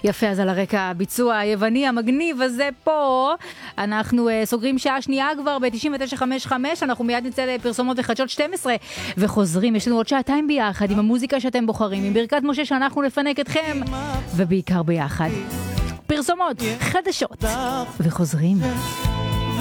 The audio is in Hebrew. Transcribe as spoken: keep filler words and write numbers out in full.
יפה, אז על הרקע הביצוע היווני המגניב הזה פה, אנחנו uh, סוגרים שעה שנייה כבר ב-תשעים ותשע חמש חמש, אנחנו מיד נצא לפרסומות וחדשות שתים עשרה, וחוזרים, יש לנו עוד שעתיים ביחד עם המוזיקה שאתם בוחרים, עם ברכת משה שאנחנו נפנק אתכם, ובעיקר ביחד. פרסומות, חדשות, וחוזרים.